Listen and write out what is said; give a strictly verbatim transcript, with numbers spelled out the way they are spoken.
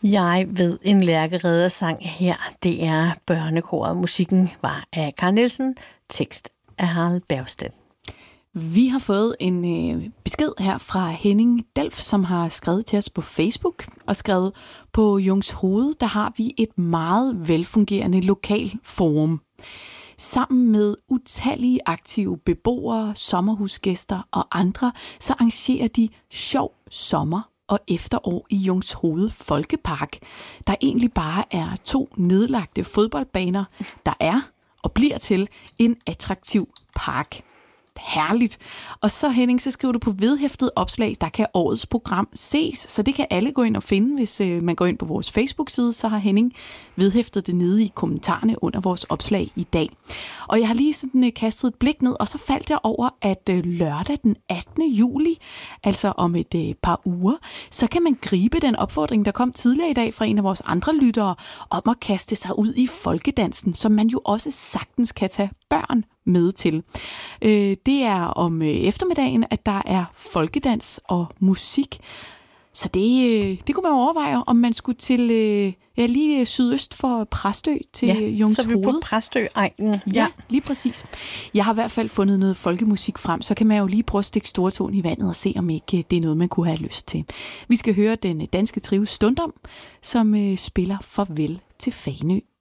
Jeg ved en Lærke-Ridder-sang her. Det er børnekoret. Musikken var af Carl Nielsen. Tekst af Harald Bergstedt. Vi har fået en øh, besked her fra Henning Delf, som har skrevet til os på Facebook og skrevet: på Jungshoved, der har vi et meget velfungerende lokalforum. Sammen med utallige aktive beboere, sommerhusgæster og andre, så arrangerer de sjov sommer og efterår i Jungshoved Folkepark, der egentlig bare er to nedlagte fodboldbaner, der er og bliver til en attraktiv park. Herligt. Og så Henning, så skriver du på vedhæftet opslag, der kan årets program ses, så det kan alle gå ind og finde, hvis øh, man går ind på vores Facebook-side, så har Henning vedhæftet det nede i kommentarerne under vores opslag i dag. Og jeg har lige sådan øh, kastet et blik ned, og så faldt jeg over, at øh, lørdag den attende juli, altså om et øh, par uger, så kan man gribe den opfordring, der kom tidligere i dag fra en af vores andre lyttere, om at kaste sig ud i folkedansen, som man jo også sagtens kan tage børn med til. Øh, det er om øh, eftermiddagen, at der er folkedans og musik. Så det, øh, det kunne man overveje, om man skulle til øh, ja, lige sydøst for Præstø til ja, Jungshoved. Så er vi på Præstø-egnen. Ja. ja, lige præcis. Jeg har i hvert fald fundet noget folkemusik frem, så kan man jo lige prøve at stikke stortåen i vandet og se, om ikke det er noget, man kunne have lyst til. Vi skal høre den danske trio Stundom, som øh, spiller Farvel til Fanø